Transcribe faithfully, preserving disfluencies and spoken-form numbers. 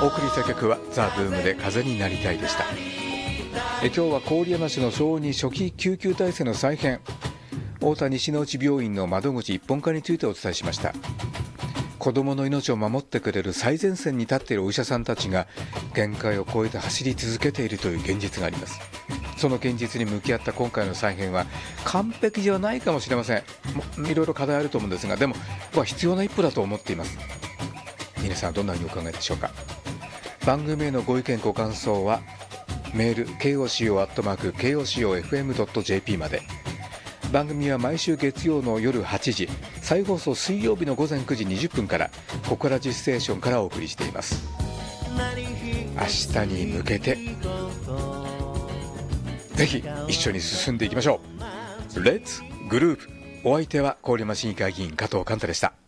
お送りした曲はザ・ブームで風になりたいでした。え今日は郡山市の小児初期救急体制の再編、太田西之内病院の窓口一本化についてお伝えしました。子どもの命を守ってくれる最前線に立っているお医者さんたちが限界を超えて走り続けているという現実があります。その現実に向き合った今回の再編は完璧ではないかもしれません。いろいろ課題あると思うんですが、でも僕は必要な一歩だと思っています。皆さんどんなふうにお考えでしょうか。番組へのご意見ご感想はメール ケーオーシーオー アットマーク ケーオーシーオーエフエムドットジェーピー まで。番組は毎週月曜の夜はちじ、再放送水曜日の午前くじにじゅっぷんからココラジステーションからお送りしています。明日に向けてぜひ一緒に進んでいきましょう。レッツグループ。お相手は郡山市議会議員加藤寛太でした。